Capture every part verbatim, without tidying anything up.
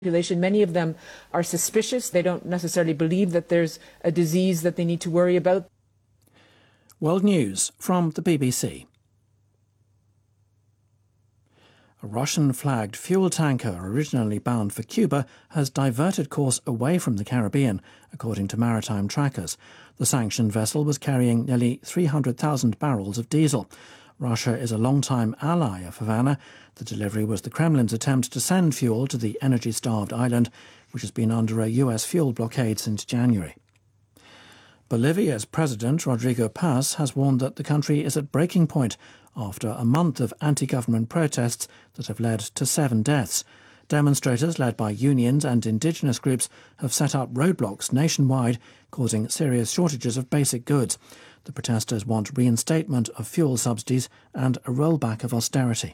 population. Many of them are suspicious. They don't necessarily believe that there's a disease that they need to worry about. World News from the B B C. A Russian-flagged fuel tanker originally bound for Cuba has diverted course away from the Caribbean, according to maritime trackers. The sanctioned vessel was carrying nearly three hundred thousand barrels of diesel. Russia is a long-time ally of Havana. The delivery was the Kremlin's attempt to send fuel to the energy-starved island, which has been under a U S fuel blockade since January. Bolivia's President Rodrigo Paz has warned that the country is at breaking point after a month of anti-government protests that have led to seven deaths. Demonstrators led by unions and indigenous groups have set up roadblocks nationwide, causing serious shortages of basic goods. The protesters want reinstatement of fuel subsidies and a rollback of austerity.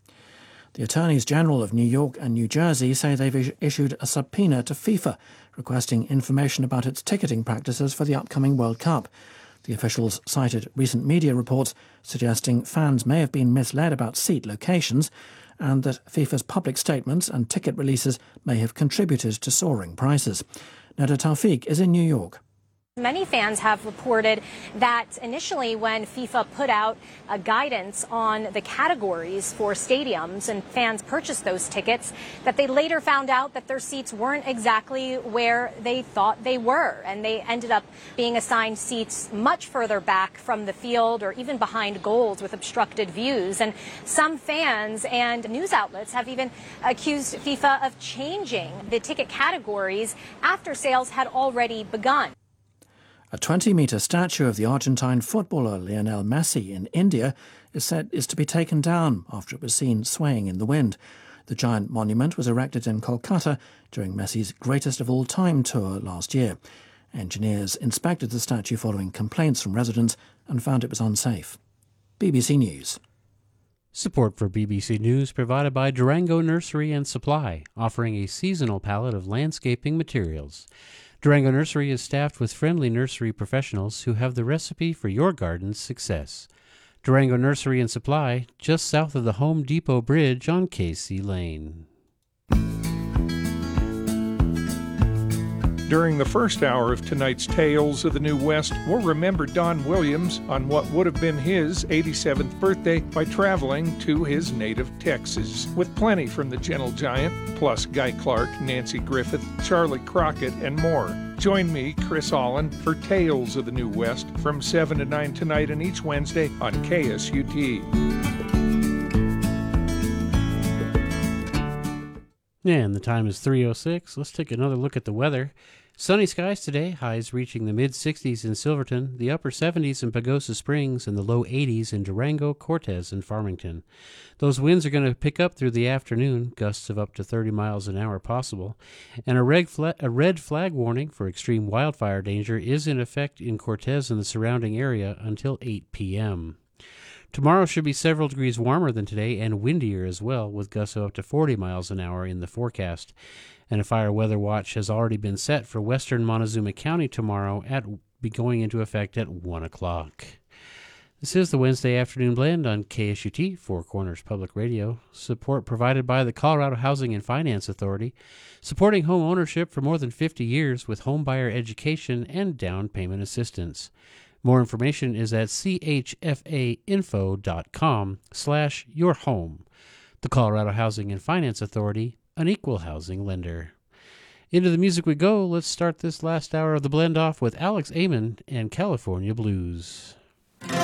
The Attorneys General of New York and New Jersey say they've issued a subpoena to FIFA, requesting information about its ticketing practices for the upcoming World Cup. The officials cited recent media reports suggesting fans may have been misled about seat locations and that FIFA's public statements and ticket releases may have contributed to soaring prices. Neda Tawfiq is in New York. Many fans have reported that initially when FIFA put out a guidance on the categories for stadiums and fans purchased those tickets, that they later found out that their seats weren't exactly where they thought they were, and they ended up being assigned seats much further back from the field or even behind goals with obstructed views. And some fans and news outlets have even accused FIFA of changing the ticket categories after sales had already begun. A twenty-metre statue of the Argentine footballer Lionel Messi in India is said is to be taken down after it was seen swaying in the wind. The giant monument was erected in Kolkata during Messi's greatest of all time tour last year. Engineers inspected the statue following complaints from residents and found it was unsafe. B B C News. Support for B B C News provided by Durango Nursery and Supply, offering a seasonal palette of landscaping materials. Durango Nursery is staffed with friendly nursery professionals who have the recipe for your garden's success. Durango Nursery and Supply, just south of the Home Depot Bridge on Casey Lane. During the first hour of tonight's Tales of the New West, we'll remember Don Williams on what would have been his eighty-seventh birthday by traveling to his native Texas. With plenty from the Gentle Giant, plus Guy Clark, Nancy Griffith, Charlie Crockett, and more. Join me, Chris Allen, for Tales of the New West from seven to nine tonight and each Wednesday on K S U T. And the time is three oh six. Let's take another look at the weather. Sunny skies today, highs reaching the mid-sixties in Silverton, the upper seventies in Pagosa Springs, and the low eighties in Durango, Cortez, and Farmington. Those winds are going to pick up through the afternoon, gusts of up to thirty miles an hour possible, and a red, fla- a red flag warning for extreme wildfire danger is in effect in Cortez and the surrounding area until eight p.m. Tomorrow should be several degrees warmer than today and windier as well, with gusts of up to forty miles an hour in the forecast. And a fire weather watch has already been set for western Montezuma County tomorrow, at be going into effect at one o'clock. This is the Wednesday Afternoon Blend on K S U T, Four Corners Public Radio. Support provided by the Colorado Housing and Finance Authority, supporting home ownership for more than fifty years with home buyer education and down payment assistance. More information is at chfainfo.com slash your home. The Colorado Housing and Finance Authority, an equal housing lender. Into the music we go. Let's start this last hour of the blend off with Alex Amon and California Blues.